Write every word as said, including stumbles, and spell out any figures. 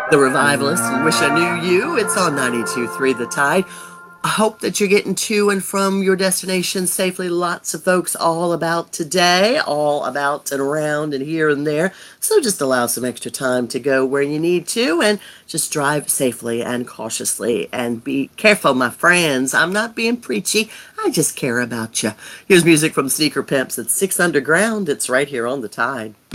The Revivalists and Wish I Knew You. It's on ninety-two point three The Tide. I hope that you're getting to and from your destination safely. Lots of folks all about today, all about and around and here and there. So just allow some extra time to go where you need to and just drive safely and cautiously and be careful, my friends. I'm not being preachy. I just care about you. Here's music from Sneaker Pimps. It's Six Underground. It's right here on The Tide.